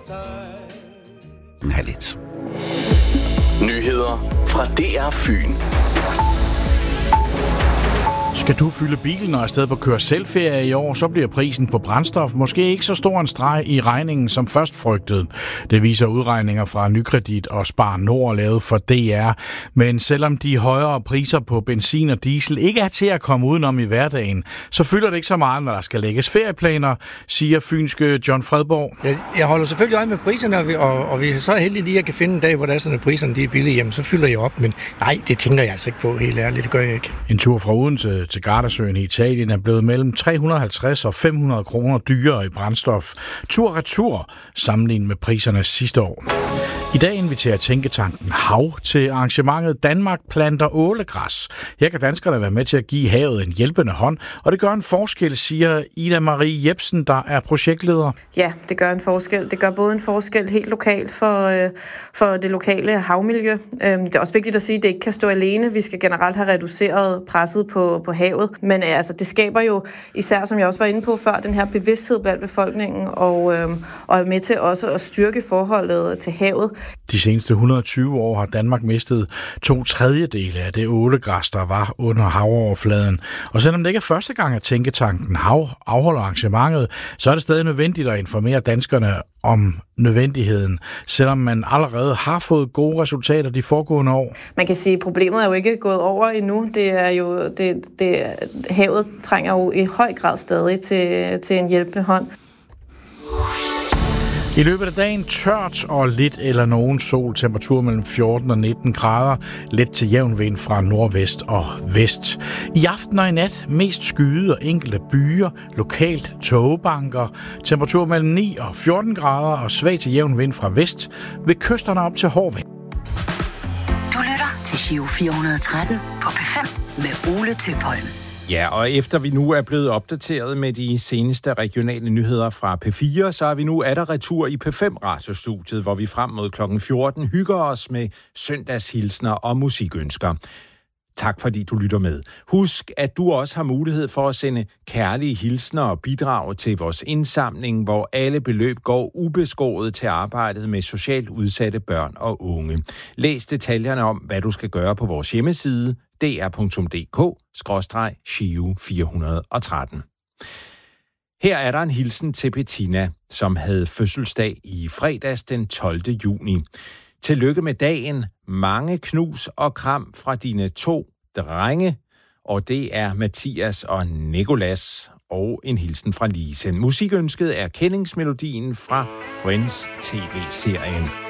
Halvt. Nyheder fra DR Fyn. Skal du fylde bilen og afsted på kør-selv-ferie i år, så bliver prisen på brændstof måske ikke så stor en streg i regningen som først frygtet. Det viser udregninger fra Nykredit og Spar Nord lavet for DR. Men selvom de højere priser på benzin og diesel ikke er til at komme udenom i hverdagen, så fylder det ikke så meget, når der skal lægges ferieplaner, siger fynske John Fredborg. Jeg holder selvfølgelig øje med priserne, og hvis jeg så er heldig, at jeg kan finde en dag, hvor der er sådan, at priserne de er billige, jamen, så fylder jeg op. Men nej, det tænker jeg altså ikke på, helt ærligt. Det gør jeg ikke. En tur fra Odense til Gardasøen i Italien er blevet mellem 350 og 500 kroner dyrere i brændstof. Tur-retur sammenlignet med priserne sidste år. I dag inviterer Tænketanken Hav til arrangementet Danmark planter ålegræs. Her kan danskerne være med til at give havet en hjælpende hånd, og det gør en forskel, siger Ida Marie Jebsen, der er projektleder. Ja, det gør en forskel. Det gør både en forskel helt lokalt for det lokale havmiljø. Det er også vigtigt at sige, at det ikke kan stå alene. Vi skal generelt have reduceret presset på havet. Men altså, det skaber jo, især som jeg også var inde på før, den her bevidsthed blandt befolkningen, og er med til også at styrke forholdet til havet. De seneste 120 år har Danmark mistet 2/3 af det ålegræs, der var under havoverfladen. Og selvom det ikke er første gang, at Tænketanken Hav afholder arrangementet, så er det stadig nødvendigt at informere danskerne om nødvendigheden, selvom man allerede har fået gode resultater de foregående år. Man kan sige, at problemet er jo ikke gået over endnu. Det er jo havet trænger jo i høj grad stadig til en hjælpende hånd. I løbet af dagen tørt og lidt eller nogen sol, temperatur mellem 14 og 19 grader, let til jævn vind fra nordvest og vest. I aften og i nat mest skyde og enkelte byer, lokalt tågebanker, temperatur mellem 9 og 14 grader og svag til jævn vind fra vest, ved kysterne op til hård vind. Du lytter til Giro 413 på P5 med Ole Tøpholm. Ja, og efter vi nu er blevet opdateret med de seneste regionale nyheder fra P4, så er vi nu atter retur i P5-radiostudiet, hvor vi frem mod kl. 14 hygger os med søndagshilsner og musikønsker. Tak fordi du lytter med. Husk, at du også har mulighed for at sende kærlige hilsner og bidrag til vores indsamling, hvor alle beløb går ubeskåret til arbejdet med socialt udsatte børn og unge. Læs detaljerne om, hvad du skal gøre på vores hjemmeside, dr.dk/Giro 413. Her er der en hilsen til Bettina, som havde fødselsdag i fredags den 12. juni. Tillykke med dagen, mange knus og kram fra dine 2 drenge, og det er Mathias og Nicolas, og en hilsen fra Lise. Musikønsket er kendingsmelodien fra Friends TV-serien.